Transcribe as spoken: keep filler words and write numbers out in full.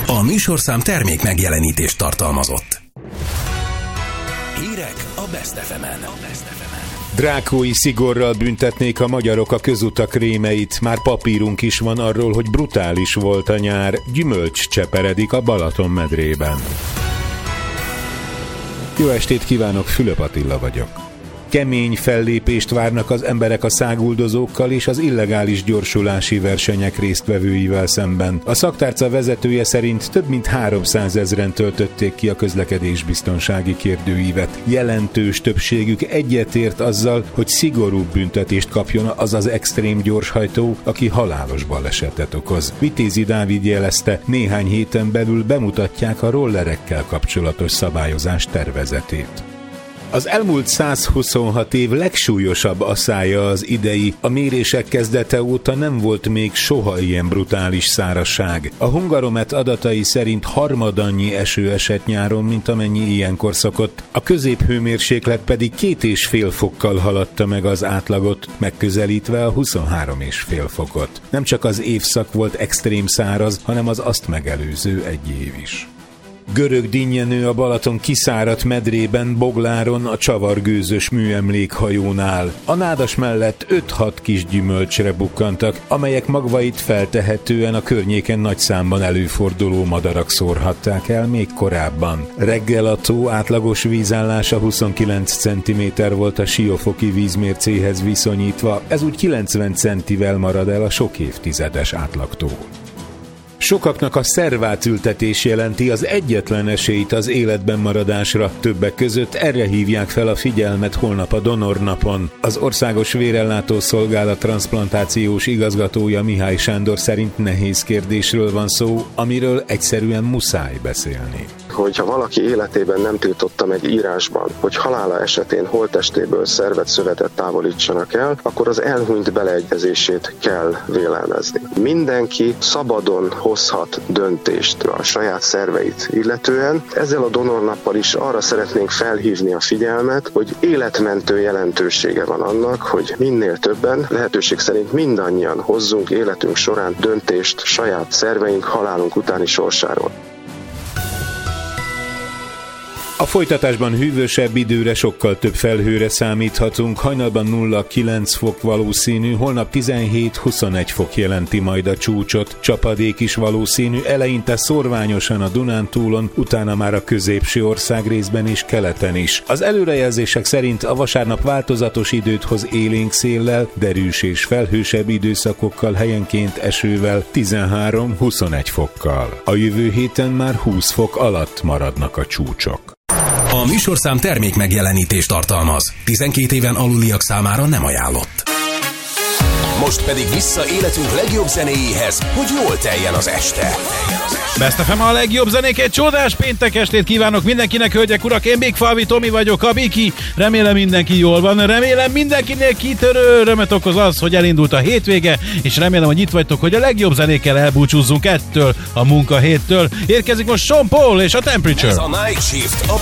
A műsorszám termék megjelenítést tartalmazott. Hírek a Best ef emen. Drákói szigorral büntetnék a magyarok a közutak rémeit. Már papírunk is van arról, hogy brutális volt a nyár. Gyümölcs cseperedik a Balatonmedrében. Jó estét kívánok, Fülöp Attila vagyok. Kemény fellépést várnak az emberek a száguldozókkal és az illegális gyorsulási versenyek résztvevőivel szemben. A szaktárca vezetője szerint több mint háromszázezren töltötték ki a közlekedésbiztonsági kérdőívet. Jelentős többségük egyetért azzal, hogy szigorúbb büntetést kapjon az az extrém gyorshajtó, aki halálos balesetet okoz. Vitézi Dávid jelezte, néhány héten belül bemutatják a rollerekkel kapcsolatos szabályozás tervezetét. Az elmúlt százhuszonhat év legsúlyosabb asszálya az idei. A mérések kezdete óta nem volt még soha ilyen brutális szárazság. A Hungaromet adatai szerint harmadannyi eső esett nyáron, mint amennyi ilyenkor szokott. A középhőmérséklet pedig két és fél fokkal haladta meg az átlagot, megközelítve a huszonhárom és fél fokot. Nem csak az évszak volt extrém száraz, hanem az azt megelőző egy év is. Görög dinnyenő a Balaton kiszáradt medrében, Bogláron, a csavargőzös műemlékhajónál. A nádas mellett öt-hat kis gyümölcsre bukkantak, amelyek magvait feltehetően a környéken nagy számban előforduló madarak szórhatták el még korábban. Reggel a tó átlagos vízállása huszonkilenc centiméter volt a siófoki vízmércéhez viszonyítva, ez úgy kilencven centivel marad el a sok évtizedes átlagtól. Sokaknak a szervátültetés jelenti az egyetlen esélyt az életben maradásra. Többek között erre hívják fel a figyelmet holnap a Donornapon. Az Országos Vérellátó Szolgálat transzplantációs igazgatója Mihály Sándor szerint nehéz kérdésről van szó, amiről egyszerűen muszáj beszélni. Hogyha valaki életében nem tiltotta meg írásban, hogy halála esetén holttestéből szervet, szövetet távolítsanak el, akkor az elhunyt beleegyezését kell vélelmezni. Mindenki szabadon hozhat döntést a saját szerveit illetően. Ezzel a Donornappal is arra szeretnénk felhívni a figyelmet, hogy életmentő jelentősége van annak, hogy minél többen, lehetőség szerint mindannyian hozzunk életünk során döntést saját szerveink halálunk utáni sorsáról. A folytatásban hűvösebb időre, sokkal több felhőre számíthatunk, hajnalban nulla-kilenc fok valószínű, holnap tizenhét-huszonegy fok jelenti majd a csúcsot, csapadék is valószínű, eleinte szorványosan a Dunántúlon, utána már a középső országrészben és keleten is. Az előrejelzések szerint a vasárnap változatos időt hoz élénk széllel, derűs és felhősebb időszakokkal, helyenként esővel, tizenhárom-huszonegy fokkal. A jövő héten már húsz fok alatt maradnak a csúcsok. A műsorszám termék megjelenítést tartalmaz. tizenkét éven aluliak számára nem ajánlott. Most pedig vissza életünk legjobb zenéjéhez, hogy jól teljen az este. Best ef em a legjobb zenék, egy csodás péntek estét kívánok mindenkinek, hölgyek, urak, én Big Falvi Tomi vagyok, a Biki. Remélem mindenki jól van, remélem mindenkinél kitörő örömet okoz az, hogy elindult a hétvége, és remélem, hogy itt vagytok, hogy a legjobb zenékkel elbúcsúzzunk ettől a munkahéttől. Érkezik most Sean Paul és a Temperature. Ez a Night Shift, a